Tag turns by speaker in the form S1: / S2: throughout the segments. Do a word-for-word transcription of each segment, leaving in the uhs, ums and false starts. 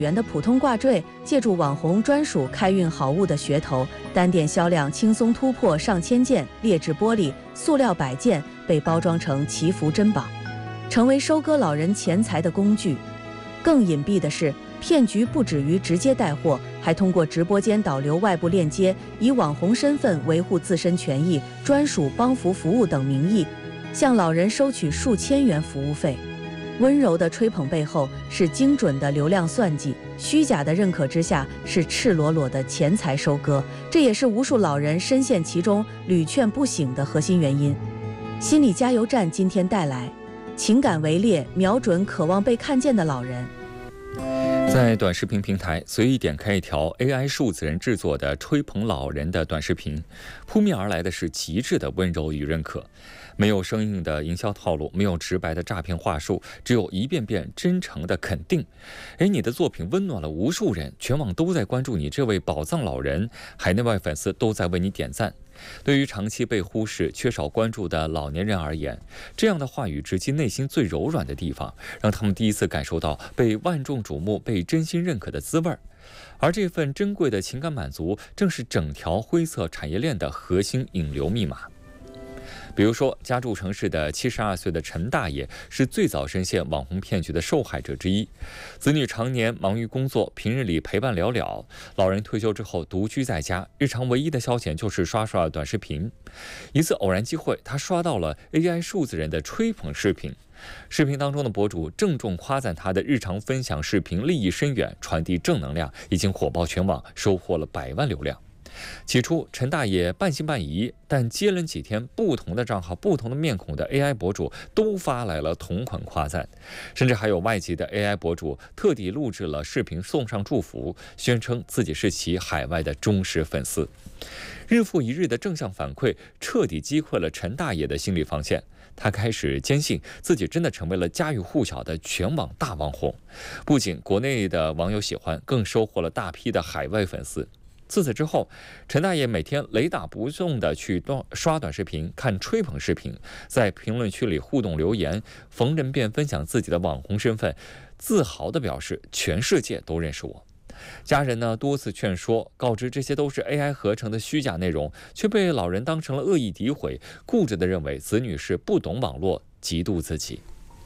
S1: 元的普通挂坠，借助网红专属开运好物的噱头，单店销量轻松突破上千件，劣质玻璃、塑料摆件被包装成祈福珍宝，成为收割老人钱财的工具。更隐蔽的是，骗局不止于直接带货，还通过直播间导流外部链接，以网红身份维护自身权益、专属帮扶服务等名义，向老人收取数千元服务费。温柔的吹捧背后是精准的流量算计，虚假的认可之下是赤裸裸的钱财收割，这也是无数老人深陷其中屡劝不醒的核心原因。心理加油站今天带来情感围猎，瞄准渴望被看见的老人。
S2: 在短视频平台随意点开一条 A I 数字人制作的吹捧老人的短视频，扑面而来的是极致的温柔与认可，没有生硬的营销套路，没有直白的诈骗话术，只有一遍遍真诚的肯定。而你的作品温暖了无数人，全网都在关注你这位宝藏老人，海内外粉丝都在为你点赞。对于长期被忽视、缺少关注的老年人而言，这样的话语直击内心最柔软的地方，让他们第一次感受到被万众瞩目、被真心认可的滋味。而这份珍贵的情感满足，正是整条灰色产业链的核心引流密码。比如说，家住城市的七十二岁的陈大爷是最早深陷网红骗局的受害者之一。子女常年忙于工作，平日里陪伴寥寥，老人退休之后独居在家，日常唯一的消遣就是刷刷短视频。一次偶然机会，他刷到了 A I 数字人的吹捧视频。视频当中的博主郑重夸赞他的日常分享视频立意深远，传递正能量，已经火爆全网，收获了百万流量。起初陈大爷半信半疑，但接连几天，不同的账号、不同的面孔的 A I 博主都发来了同款夸赞，甚至还有外籍的 A I 博主特地录制了视频送上祝福，宣称自己是其海外的忠实粉丝。日复一日的正向反馈彻底击溃了陈大爷的心理防线，他开始坚信自己真的成为了家喻户晓的全网大网红，不仅国内的网友喜欢，更收获了大批的海外粉丝。自此之后，陈大爷每天雷打不动地去刷短视频、看吹捧视频，在评论区里互动留言，逢人便分享自己的网红身份，自豪地表示全世界都认识我。家人呢多次劝说，告知这些都是 A I 合成的虚假内容，却被老人当成了恶意诋毁，固执地认为子女是不懂网络，嫉妒自己。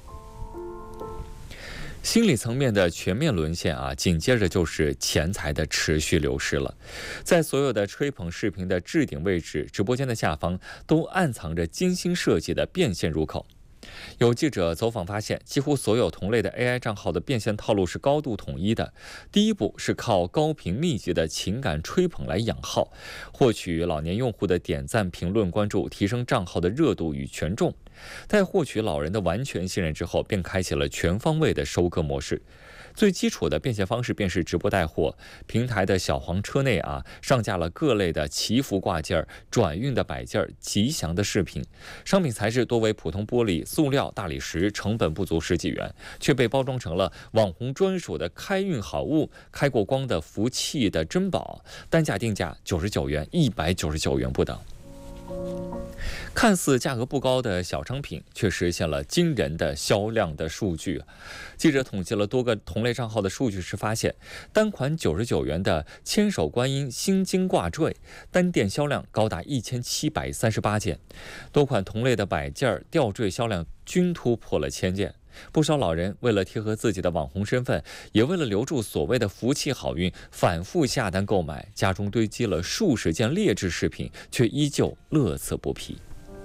S2: 心理层面的全面沦陷啊，紧接着就是钱财的持续流失了。在所有的吹捧视频的置顶位置，直播间的下方都暗藏着精心设计的变现入口。有记者走访发现，几乎所有同类的 A I 账号的变现套路是高度统一的。第一步是靠高频密集的情感吹捧来养号，获取老年用户的点赞、评论、关注，提升账号的热度与权重。在获取老人的完全信任之后，便开启了全方位的收割模式。最基础的变现方式便是直播带货，平台的小黄车内啊，上架了各类的祈福挂件、转运的摆件、吉祥的饰品，商品材质多为普通玻璃、塑料、大理石，成本不足十几元，却被包装成了网红专属的开运好物、开过光的福气的珍宝，单价定价九十九元、一百九十九元不等。看似价格不高的小商品，却实现了惊人的销量的数据。记者统计了多个同类账号的数据时发现，单款九十九元的千手观音心经挂坠，单店销量高达一千七百三十八件；多款同类的摆件、吊坠销量均突破了千件。不少老人为了贴合自己的网红身份，也为了留住所谓的福气好运，反复下单购买，家中堆积了数十件劣质饰品，却依旧乐此不疲。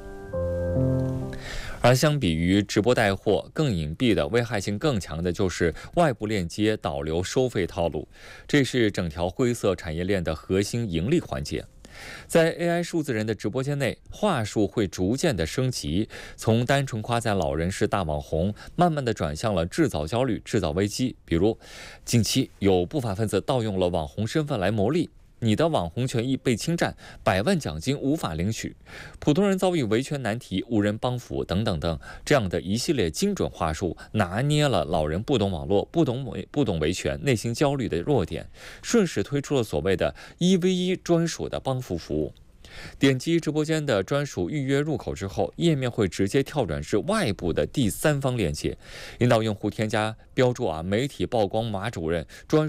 S2: 而相比于直播带货，更隐蔽的、危害性更强的就是外部链接导流收费套路，这是整条灰色产业链的核心盈利环节。在 A I 数字人的直播间内，话术会逐渐的升级，从单纯夸赞老人是大网红，慢慢的转向了制造焦虑、制造危机。比如，近期有不法分子盗用了网红身份来牟利，你的网红权益被侵占，百万奖金无法领取，普通人遭遇维权难题，无人帮扶等等等，这样的一系列精准话术，拿捏了老人不懂网络、不懂维不懂维权、内心焦虑的弱点，顺势推出了所谓的一 v 一专属的帮扶服务。 点击直播间的专属预约入口之后，页面会直接跳转至外部的第三方链接，引导用户添加标注啊媒体曝光马主任专